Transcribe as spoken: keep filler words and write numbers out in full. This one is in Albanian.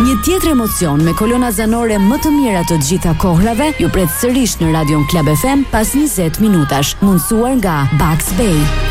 Një tjetër emocion me kolona zanore më të mira të gjitha kohrave ju pret sërish në Radion Club F M pas njëzet minutash, mundësuar nga Bugs Bay.